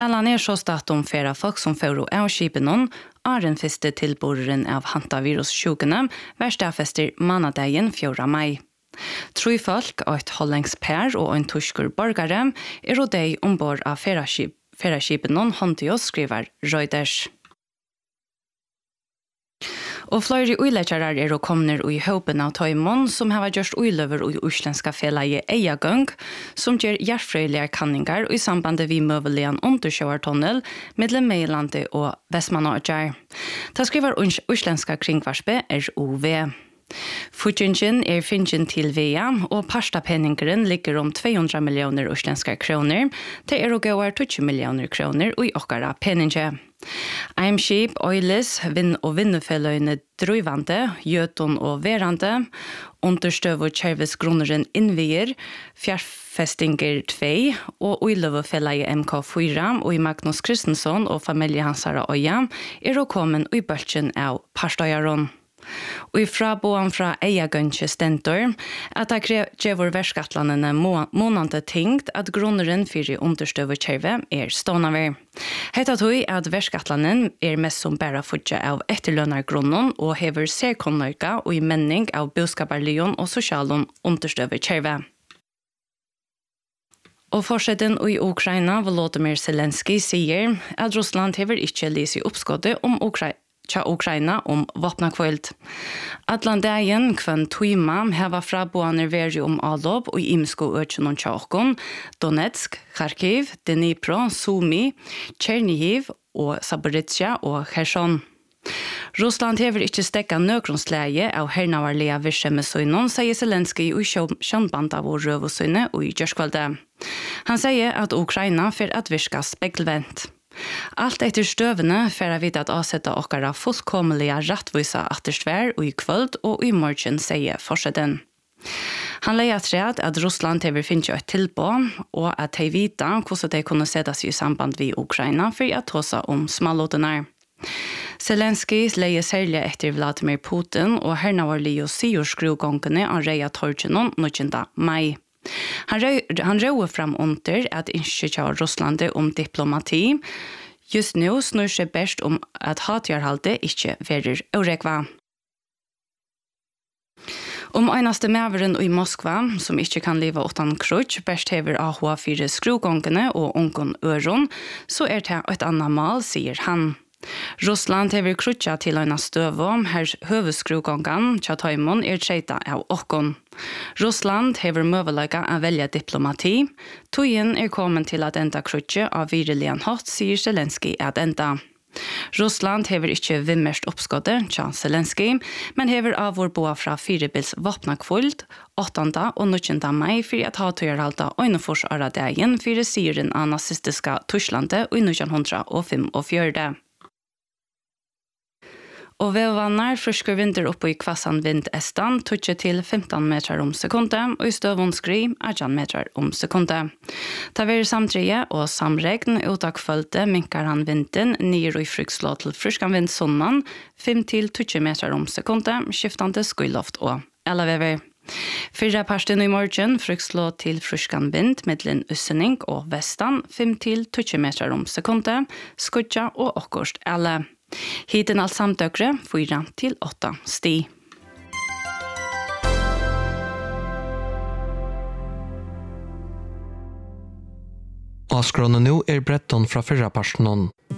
Alla ner så stat om flera folk som får av skipen den første tilboren av hantavirussjukene verstafester manadagen 4. mai. 3 folk, et holländskt pær og en tysker borgare og de ombord av feraskipen Hontios, skriver Reuters. Og flere uileggjere kommet i håpen av Tøymon, som har gjort uiløver i uslenska felaget Eiagung, som gjør hjertfrøyelige kanninger i sambandet vi møvelige undersjøvertunnel mellom Meilandet og Vestmannager. Det skriver uslenska kringvarspe ROV. Futjingen finjen til VEA, og pastapenningeren ligger om 200 millioner uslenska kroner, til og går 20 millioner kroner i okkara penninge. Eimskip, Oilis, og vinnefelløyene Drøyvande, Jøton og Verande, understøv og kjervesgrunneren Innvier, Fjærfestinger 2 og Oiløvefellet MK4 og i Magnus Kristensson og familiehansara Øya og kommet i bølgen av Parstøyaron. Og fra boan fra Eiagønche stentor at det gjør verskatlandene månande tingt at grunneren for understøve kjerve stånaver. Hetta tog at verskatlandene mest som bæra futja av etterlønargrunnen og hever serkonnøyga og i menning av boskaparlion og sosialon understøve kjerve. Og forsetten i Ukraina, Volodymyr Zelensky, sier at Russland hever ikke lyst oppskottet om Ukraina om våpnakvöld. Atlandagen kvann Tuima heva fra boaner veri avlopp og imsko økjenon tjåkon, Donetsk, Kharkiv, Dnipro, Sumy, Chernihiv og Zaporizhia og Kherson. Russland hever ikke stekka nøgronsleie av hernavarlige virksomhetsøynon, sier Zelensky i kjønnband av røvesøyne og i Gjørskvalde. Han sier at Ukraina får at virka spegelvendt. Alt etter støvene får vi at avsette okkara fullkommelige rettvisa atterstvær og i kvöld og i morgen, sier forsetten. Han leier træd at Russland hever finne et tilbå og at de vita hvordan de kunne sette seg i samband med Ukraina for å ta seg om smålåtene. Zelensky leier særlig etter Vladimir Putin og hernavarlige siurskrugongene av Reia Torgenon 9. mai. Han røver fram under at ikke av Russland om diplomati. Just nå snur seg best om at hatjarhaldet ikke verer urekva. Einaste mæveren i Moskva, som ikke kan leve utan krutsk, best hever AH4 skrugongene og ungen øron, så det et annet mal, sier han. Russland hever krutja til en støvo, her høveskrugongan, Tjataimon, treita av okkon. Russland hever møvelega å velge diplomati. Tøyen kommet til at enda krutje av virelian hatt, sier Zelensky at enda. Russland hever ikke vimmerst oppskottet, tja Zelensky, men hever av vår boa fra 4-bils våpnakvult, 8. og 9. mai, for at ha tøyerhalta øyneforsaradeien for syren av nazistiska Tysklandet i 1945. Og vedvannar frisker vinter oppe i kvassan vind estan, tutje til 15 meter om sekundet, og i støvånskri 18 meter om sekundet. Ta ver samtrige og samregn, utakfølte minkar han vinden, nir og i frykslå til friskan vind sonnan, 5 til 20 meter om sekundet, skiftande skuiloft og elevever. 4 parsten i morgen, frykslå til friskan vind, middelen ussening og vestan, 5 til 20 meter om sekundet, skudja og okkurst ele. Hiten alt samtøkre 4 til 8 sti. Avskråne nå Bretton fra fyrraparsen.